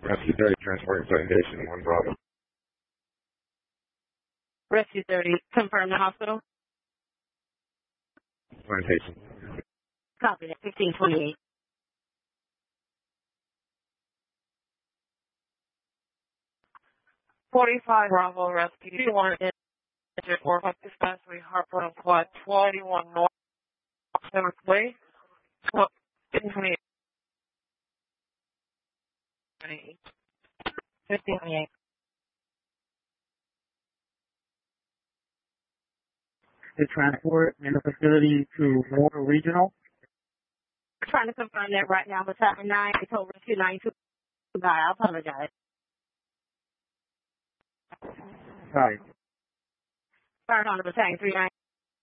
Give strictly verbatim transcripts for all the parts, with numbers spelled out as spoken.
Rescue thirty, transport citation, one Bravo. Rescue thirty, confirm the hospital. Citation. Copy that, fifteen twenty-eight. forty-five Bravo Rescue, two one injured or dispensary, Harper and Quad, twenty-one North Seventh Way, fifteen twenty-eight. fifteen twenty-eight. The transport in the facility to Moore Regional. We're trying to confirm that right now, but Battalion nine, I told Rescue nine two. I apologize. Sorry. Fire on the Battalion three nine.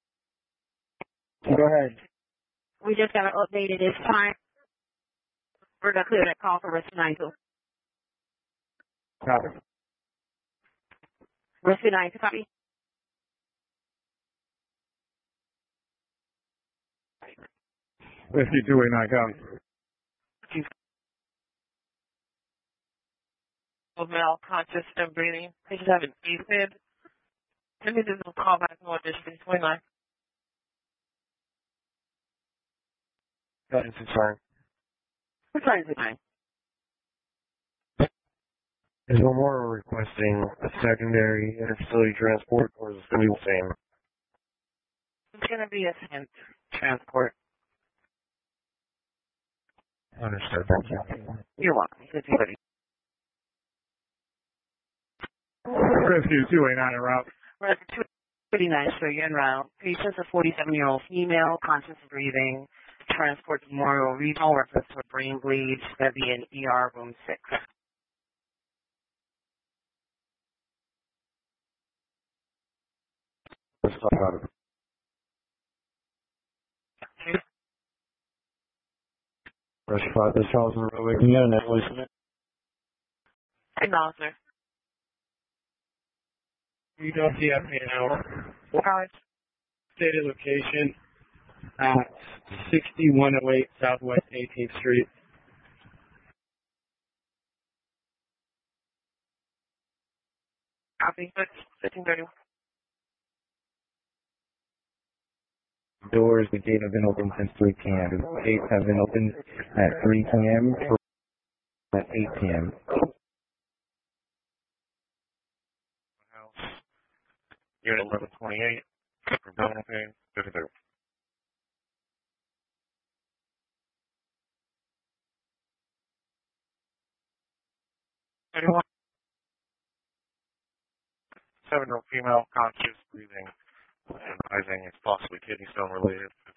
Go ahead. We just got to update it. It's time. We're going to clear that call for Rescue nine two. Copy. Rescue nine two, copy. Rescue two eight nine, come. Male, conscious and breathing. Patients have an AFib. Let me do a call back more distance, twenty-nine. That is fine. We're trying to nine. Is Memorial requesting a secondary interfacility transport, or is it going to be the same? It's going to be a sent transport. Understood. Thank you. You're welcome. fifteen thirty. Rescue two eight nine en route. Rescue two eight nine, so you're en route. Patient's a forty-seven-year-old female, conscious and breathing. Transport to Memorial Regional, reference to a brain bleed. That'd be in E R room six. Let's talk about it. Rescue five, this house is really good. Yeah, that's what it is. No, sir. You don't see us an hour. College. Stated location at sixty-one oh eight Southwest eighteenth Street. Copy. fifteen thirty. Doors, the gate have been open since three p m The gates have been open at three p m at eight p m Unit eleven twenty-eight, from Bellingham, fifty-two. thirty-one. Seven-year-old female, conscious, breathing, advising it's possibly kidney stone related.